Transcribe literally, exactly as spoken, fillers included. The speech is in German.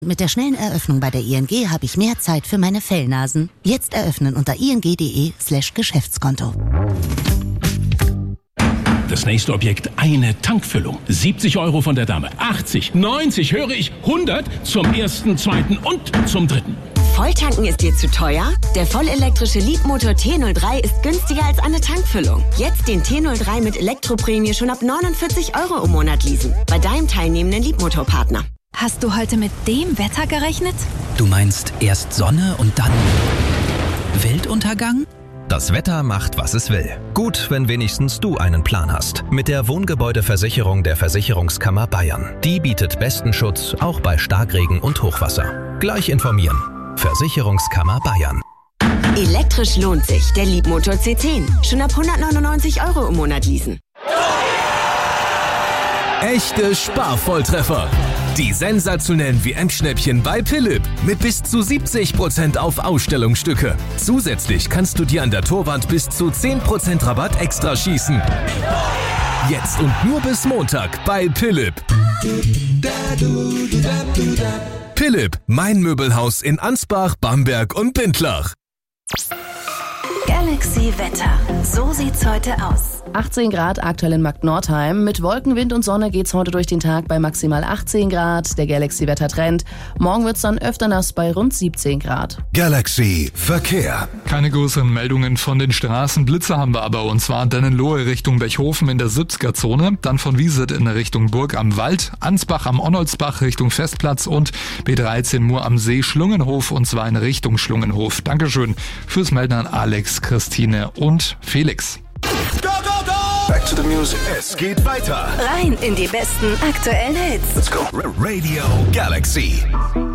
Mit der schnellen Eröffnung bei der I N G habe ich mehr Zeit für meine Fellnasen. Jetzt eröffnen unter ing.de slash Geschäftskonto. Das nächste Objekt, eine Tankfüllung. siebzig Euro von der Dame. achtzig, neunzig, höre ich, hundert zum ersten, zweiten und zum dritten. Volltanken ist dir zu teuer? Der vollelektrische Leapmotor T null drei ist günstiger als eine Tankfüllung. Jetzt den T null drei mit Elektroprämie schon ab neunundvierzig Euro im Monat leasen. Bei deinem teilnehmenden Leapmotor-Partner. Hast du heute mit dem Wetter gerechnet? Du meinst erst Sonne und dann Weltuntergang? Das Wetter macht, was es will. Gut, wenn wenigstens du einen Plan hast. Mit der Wohngebäudeversicherung der Versicherungskammer Bayern. Die bietet besten Schutz, auch bei Starkregen und Hochwasser. Gleich informieren. Versicherungskammer Bayern. Elektrisch lohnt sich. Der Leapmotor C zehn. Schon ab hundertneunundneunzig Euro im Monat leasen. Echte Sparvolltreffer. Die sensationellen W M-Schnäppchen bei Philipp mit bis zu siebzig Prozent auf Ausstellungsstücke. Zusätzlich kannst du dir an der Torwand bis zu zehn Prozent Rabatt extra schießen. Jetzt und nur bis Montag bei Philipp. Philipp, mein Möbelhaus in Ansbach, Bamberg und Bindlach. Galaxy Wetter. So sieht's heute aus. achtzehn Grad aktuell in Marktnordheim. Mit Wolken, Wind und Sonne geht's heute durch den Tag bei maximal achtzehn Grad. Der Galaxy-Wetter-Trend. Morgen wird's dann öfter nass bei rund siebzehn Grad. Galaxy Verkehr. Keine größeren Meldungen von den Straßen. Blitze haben wir aber, und zwar Dennenlohe Richtung Bechhofen in der siebziger Zone, dann von Wieset in Richtung Burg am Wald, Ansbach am Onnoldsbach Richtung Festplatz und B dreizehn Mur am See Schlungenhof, und zwar in Richtung Schlungenhof. Dankeschön fürs Melden an Alex, Christine und Felix. Go, go, go! Back to the music. Es geht weiter. Rein in die besten aktuellen Hits. Let's go. Radio Galaxy.